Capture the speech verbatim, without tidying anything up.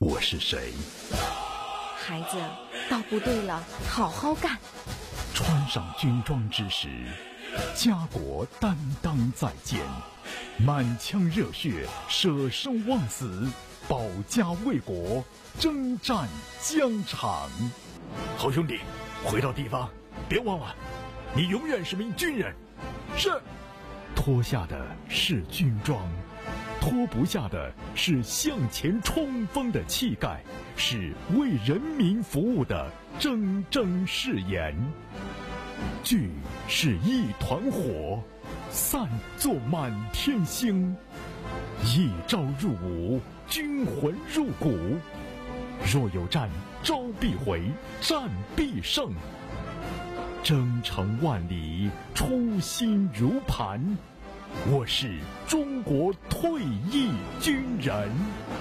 我是谁？ 孩子，到部队了，好好干。 穿上军装之时，家国担当在肩，满腔热血，舍生忘死，保家卫国，征战疆场。好兄弟，回到地方，别忘了，你永远是名军人。是。脱下的是军装，脱不下的是向前冲锋的气概，是为人民服务的铮铮誓言。聚是一团火，散作满天星。一朝入伍，军魂入骨。若有战，招必回，战必胜。征程万里，初心如磐。我是中国退役军人。